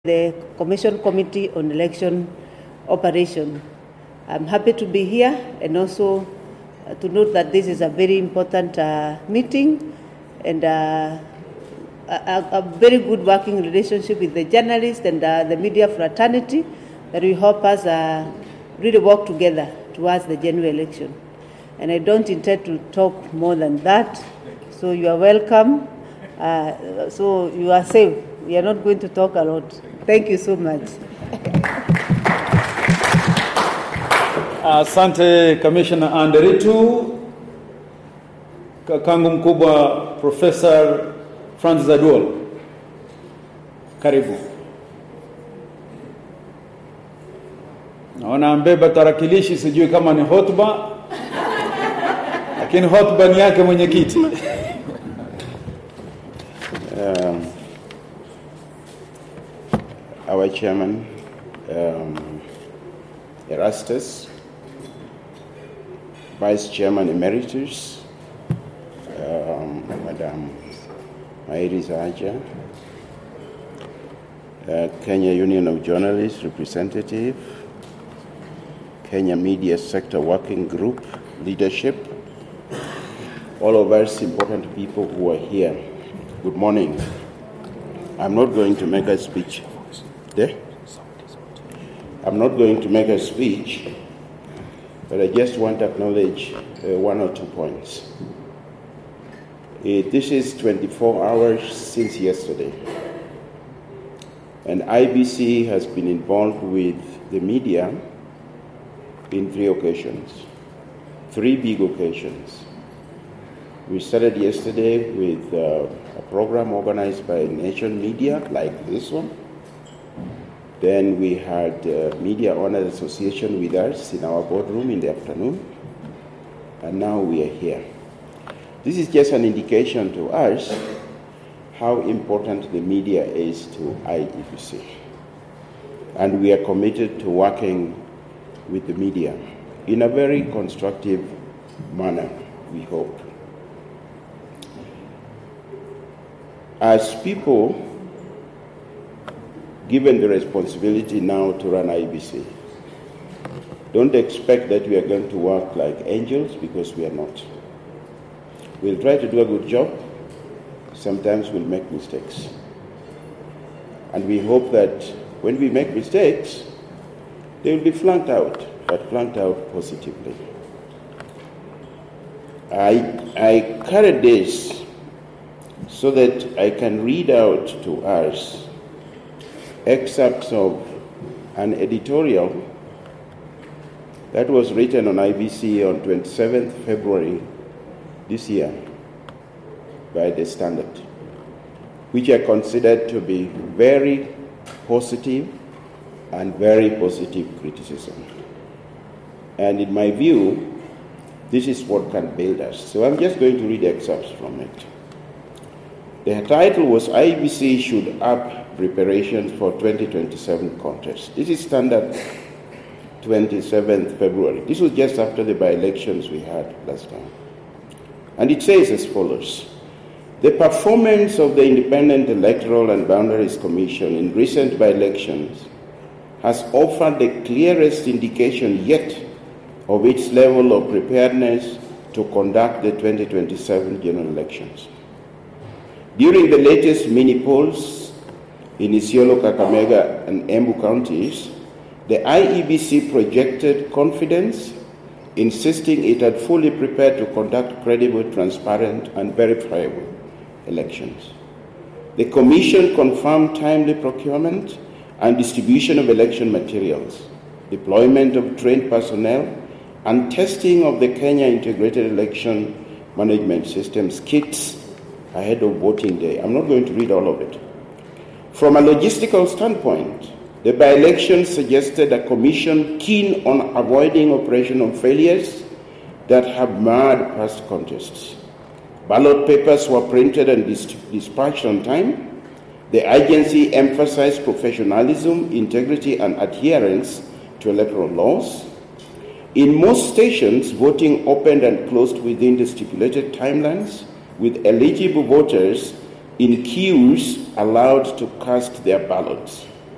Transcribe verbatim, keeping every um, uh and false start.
the Commission Committee on Election Operation. I'm happy to be here and also uh, to note that this is a very important uh, meeting and uh, a, a very good working relationship with the journalists and uh, the media fraternity that will help us uh, really work together towards the general election. And I don't intend to talk more than that, so you are welcome. Uh, so you are safe. We are not going to talk a lot. Thank you so much. Asante uh, Commissioner Anderitu. Kakangu mkubwa Professor Francis Aduol. Karibu. Naona mbeba tarakilishi, sijui kama ni hotuba, lakini hotuba ni yake mwenyekiti. Um, our chairman, um, Erastus, Vice Chairman Emeritus, um, Madam Mairi Zaja, uh, Kenya Union of Journalists representative, Kenya Media Sector Working Group leadership, all of us important people who are here. Good morning. I'm not going to make a speech. There? I'm not going to make a speech, but I just want to acknowledge uh, one or two points. Uh, this is twenty-four hours since yesterday, and I B C has been involved with the media in three occasions, three big occasions. We started yesterday with uh, a program organized by Nation Media, like this one. Then we had uh, Media Owners Association with us in our boardroom in the afternoon. And now we are here. This is just an indication to us how important the media is to I E B C. And we are committed to working with the media in a very constructive manner, we hope. As people given the responsibility now to run I E B C, don't expect that we are going to work like angels, because we are not. We'll try to do a good job. Sometimes we'll make mistakes. And we hope that when we make mistakes, they will be flanked out, but flanked out positively. I, I carried this so that I can read out to us excerpts of an editorial that was written on I B C on twenty-seventh of February this year by The Standard, which I considered to be very positive and very positive criticism. And in my view, this is what can build us. So I'm just going to read excerpts from it. The title was I B C Should Up Preparations for twenty twenty-seven Contest. This is Standard, twenty-seventh of February. This was just after the by-elections we had last time. And it says as follows: the performance of the Independent Electoral and Boundaries Commission in recent by-elections has offered the clearest indication yet of its level of preparedness to conduct the twenty twenty-seven general elections. During the latest mini-polls in Isiolo, Kakamega, and Embu counties, the I E B C projected confidence, insisting it had fully prepared to conduct credible, transparent, and verifiable elections. The Commission confirmed timely procurement and distribution of election materials, deployment of trained personnel, and testing of the Kenya Integrated Election Management Systems kits ahead of voting day. I'm not going to read all of it. From a logistical standpoint, the by-election suggested a commission keen on avoiding operational failures that have marred past contests. Ballot papers were printed and dis- dispatched on time. The agency emphasized professionalism, integrity, and adherence to electoral laws. In most stations, voting opened and closed within the stipulated timelines, with eligible voters in queues allowed to cast their ballots.